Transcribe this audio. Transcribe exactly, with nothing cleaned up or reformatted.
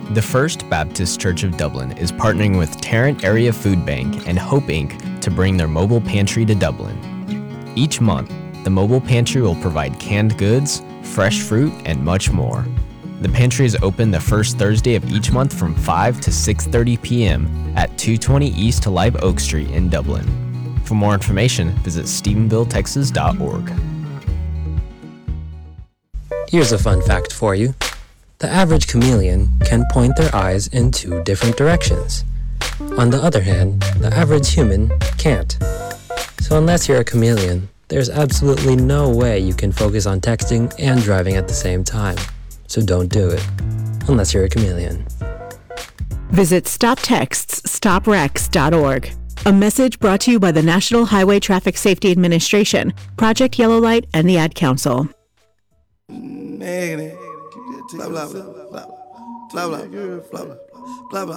The First Baptist Church of Dublin is partnering with Tarrant Area Food Bank and Hope Incorporated to bring their mobile pantry to Dublin. Each month, the mobile pantry will provide canned goods, fresh fruit, and much more. The pantry is open the first Thursday of each month from five to six thirty p.m. at two twenty East Live Oak Street in Dublin. For more information, visit stephenville texas dot org. Here's a fun fact for you. The average chameleon can point their eyes in two different directions. On the other hand, the average human can't. So unless you're a chameleon, there's absolutely no way you can focus on texting and driving at the same time. So don't do it, unless you're a chameleon. Visit stop texts stop wrecks dot org. A message brought to you by the National Highway Traffic Safety Administration, Project Yellow Light, and the Ad Council. Negative. Blah, blah, blah, blah, blah, blah, blah, blah, blah.